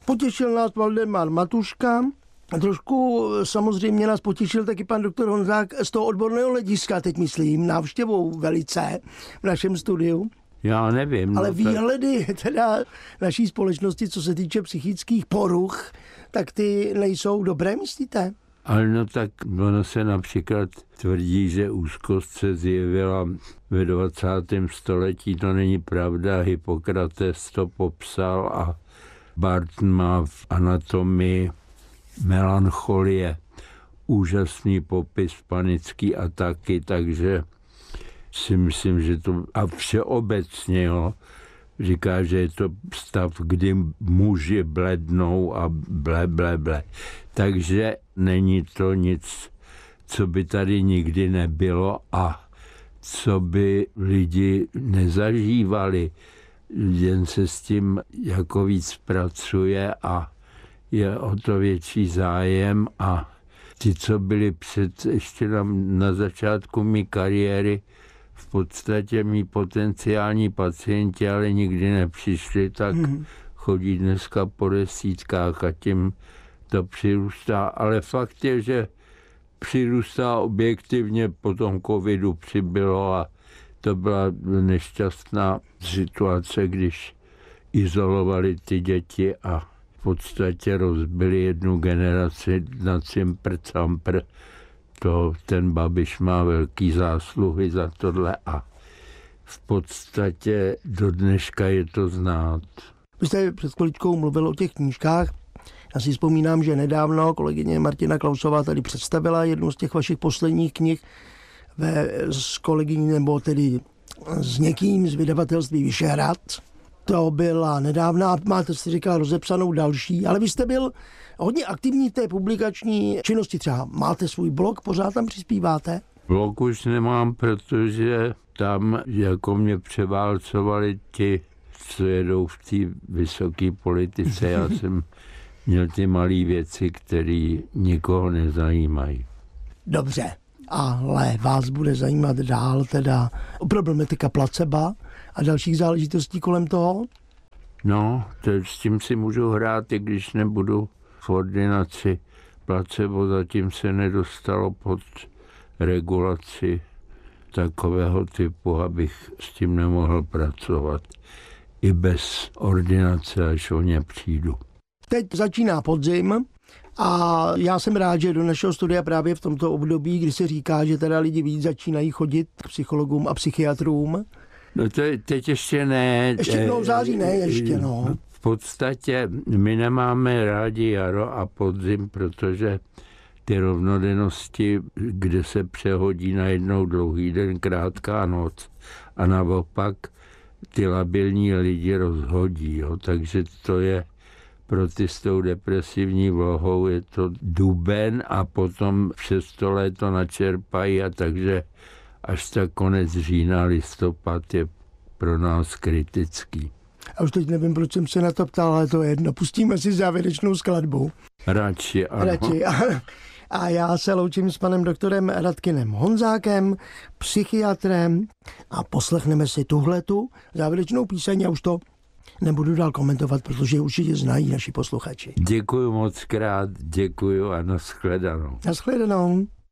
Potěšil nás Valdemar Matuška. A trošku samozřejmě nás potěšil taky pan doktor Honzák z toho odborného hlediska, teď myslím, návštěvou velice v našem studiu. Já nevím. Ale výhledy teda naší společnosti, co se týče psychických poruch, tak ty nejsou dobré, myslíte? Ale no tak ono se například tvrdí, že úzkost se zjevila ve 20. století. To není pravda. Hippokrates to popsal a Barton má v anatomii melancholie úžasný popis panický ataky, takže si myslím, že to a všeobecně říká, že je to stav, kdy muži blednou a ble. Takže není to nic, co by tady nikdy nebylo a co by lidi nezažívali. Jen se s tím jako víc pracuje a je o to větší zájem a ti, co byli ještě na začátku mý kariéry, v podstatě mý potenciální pacienti, ale nikdy nepřišli, tak chodí dneska po desítkách a tím to přirůstá. Ale fakt je, že přirůstá objektivně po tom covidu přibylo a to byla nešťastná situace, když izolovali ty děti a v podstatě rozbili jednu generaci na cimpr-campr. Ten Babiš má velký zásluhy za tohle a v podstatě do dneška je to znát. Vy jste před chviličkou mluvil o těch knížkách. Já si vzpomínám, že nedávno kolegyně Martina Klausová tady představila jednu z těch vašich posledních knih s kolegyní, nebo tedy s někým z vydavatelství Vyšehrad. To byla nedávná, máte si říkal rozepsanou další, ale vy jste byl hodně aktivní v té publikační činnosti. Třeba máte svůj blog, pořád tam přispíváte? Blog už nemám, protože tam jako mě převálcovali ti, co jedou v té vysoké politice. Já jsem měl ty malé věci, které nikoho nezajímají. Dobře, ale vás bude zajímat dál teda problematika placeba a dalších záležitostí kolem toho? No, s tím si můžu hrát, i když nebudu v ordinaci. Placebo zatím se nedostalo pod regulaci takového typu, abych s tím nemohl pracovat. I bez ordinace, až o ně přijdu. Teď začíná podzim a já jsem rád, že do našeho studia právě v tomto období, kdy se říká, že teda lidi víc začínají chodit k psychologům a psychiatrům. No to teď ještě ne. Ještě v září ne, ještě no. V podstatě my nemáme rádi jaro a podzim, protože ty rovnodennosti, kde se přehodí najednou dlouhý den, krátká noc a naopak ty labilní lidi rozhodí. Takže to je pro ty s tou depresivní vlohou je to duben a potom přes to léto načerpají a takže až tak konec října, listopad je pro nás kritický. A už teď nevím, proč jsem se na to ptal, ale to je jedno. Pustíme si závěrečnou skladbu. Radši, ano. Radši. A já se loučím s panem doktorem Radkynem Honzákem, psychiatrem a poslechneme si tuhletu závěrečnou píseň. Já už to nebudu dál komentovat, protože určitě znají naši posluchači. Děkuju moc krát, děkuju a nashledanou. Nashledanou.